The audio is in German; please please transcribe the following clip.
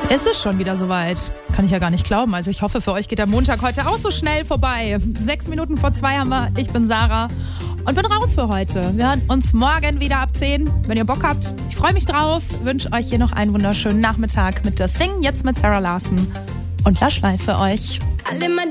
Es ist schon wieder soweit. Kann ich ja gar nicht glauben. Also ich hoffe, für euch geht der Montag heute auch so schnell vorbei. 6 Minuten vor 2 haben wir. Ich bin Sarah und bin raus für heute. Wir hören uns morgen wieder ab 10, wenn ihr Bock habt. Ich freue mich drauf. Wünsche euch hier noch einen wunderschönen Nachmittag mit Das Ding. Jetzt mit Sarah Larsen und Laschlei für euch.